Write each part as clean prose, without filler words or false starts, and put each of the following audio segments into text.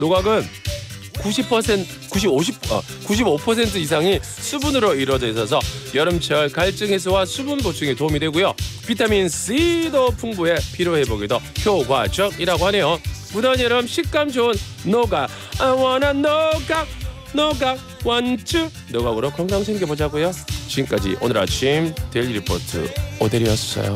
노각은 95% 이상이 수분으로 이루어져 있어서 여름철 갈증 해소와 수분 보충에 도움이 되고요. 비타민 C도 풍부해 피로 회복에도 효과적이라고 하네요. 무더운 여름 식감 좋은 노각 I wanna 노각 원투 노각으로 건강 챙겨보자고요. 지금까지 오늘 아침 데일리 리포트 오대리였어요.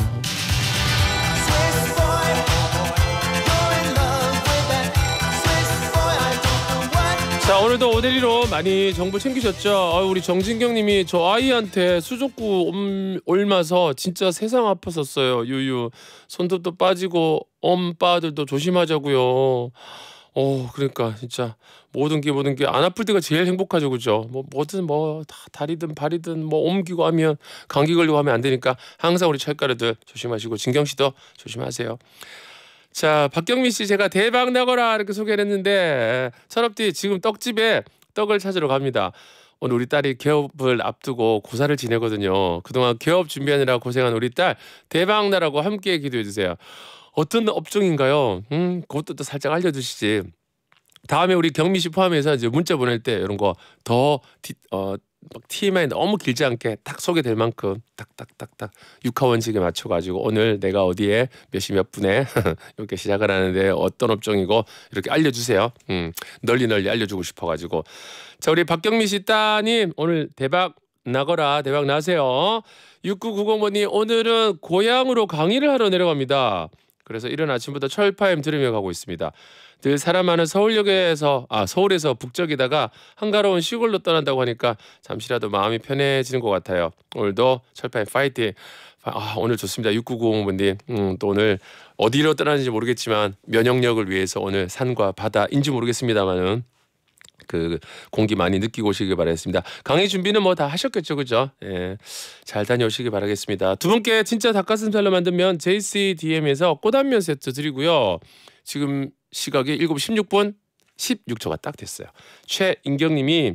자, 오늘도 오데리로 많이 정보 챙기셨죠? 우리 정진경님이 저 아이한테 수족구 옮아서 진짜 세상 아팠었어요. 유유. 손톱도 빠지고 엄빠들도 조심하자고요. 그러니까 진짜 모든 게 안 아플 때가 제일 행복하죠, 그죠? 뭐든 다 다리든 발이든 옮기고 하면 감기 걸리고 하면 안 되니까 항상 우리 철가루들 조심하시고 진경 씨도 조심하세요. 자, 박경민 씨 제가 대박 나거라 이렇게 소개를 했는데 철업디 지금 떡집에 떡을 찾으러 갑니다. 오늘 우리 딸이 개업을 앞두고 고사를 지내거든요. 그동안 개업 준비하느라 고생한 우리 딸 대박 나라고 함께 기도해 주세요. 어떤 업종인가요? 그것도 또 살짝 알려주시지. 다음에 우리 경미 씨 포함해서 이제 문자 보낼 때 이런 거 더 TMI 너무 길지 않게 딱 소개될 만큼 딱딱딱딱 육하원칙에 맞춰가지고 오늘 내가 어디에 몇 시 몇 분에 이렇게 시작을 하는데 어떤 업종이고 이렇게 알려주세요. 널리 알려주고 싶어가지고. 자, 우리 박경미 씨 따님 오늘 대박 나거라 대박 나세요. 6990번님 오늘은 고향으로 강의를 하러 내려갑니다. 그래서 이른 아침부터 철파엠 들으며 가고 있습니다. 늘 사람 많은 서울에서 북적이다가 한가로운 시골로 떠난다고 하니까 잠시라도 마음이 편해지는 것 같아요. 오늘도 철파엠 파이팅. 오늘 좋습니다. 6990번님 또 오늘 어디로 떠나는지 모르겠지만 면역력을 위해서 오늘 산과 바다인지 모르겠습니다만은 그 공기 많이 느끼고 오시길 바라겠습니다. 강의 준비는 다 하셨겠죠, 그죠? 예, 잘 다녀오시길 바라겠습니다. 두 분께 진짜 닭가슴살로 만든 면 JCDM에서 꼬단면 세트 드리고요. 지금 시각이 7시 16분 16초가 딱 됐어요. 최인경님이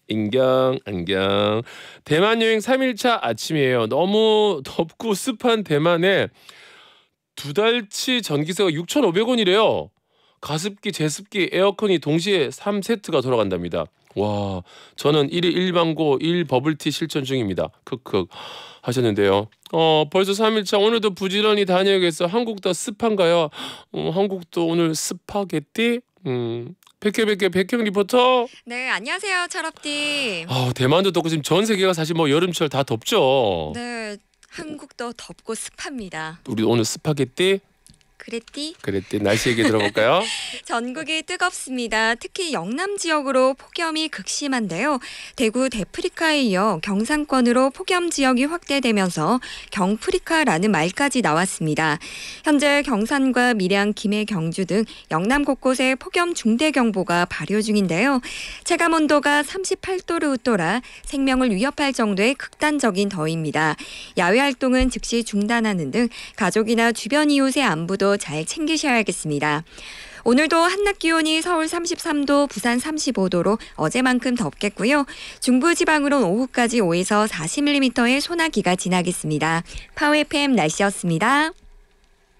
안경 대만 여행 3일차 아침이에요. 너무 덥고 습한 대만에 2달치 전기세가 6,500원이래요. 가습기, 제습기, 에어컨이 동시에 3세트가 돌아간답니다. 와, 저는 1일 1망고 1버블티 실천 중입니다. 크크 하셨는데요. 벌써 3일차 오늘도 부지런히 다녀야겠어. 한국도 습한가요? 한국도 오늘 스파게티? 백형 리포터. 네, 안녕하세요, 철업디. 대만도 덥고 지금 전 세계가 사실 여름철 다 덥죠. 네, 한국도 덥고 습합니다. 우리 오늘 스파게티? 그랬디 날씨 얘기 들어볼까요? 전국이 뜨겁습니다. 특히 영남 지역으로 폭염이 극심한데요. 대구 대프리카에 이어 경상권으로 폭염 지역이 확대되면서 경프리카라는 말까지 나왔습니다. 현재 경산과 밀양, 김해, 경주 등 영남 곳곳에 폭염 중대경보가 발효 중인데요. 체감 온도가 38도를 웃돌아 생명을 위협할 정도의 극단적인 더위입니다. 야외 활동은 즉시 중단하는 등 가족이나 주변 이웃의 안부도 잘 챙기셔야겠습니다. 오늘도 한낮 기온이 서울 33도, 부산 35도로 어제만큼 덥겠고요. 중부지방으로는 오후까지 5에서 40mm의 소나기가 지나겠습니다. 파워 FM 날씨였습니다.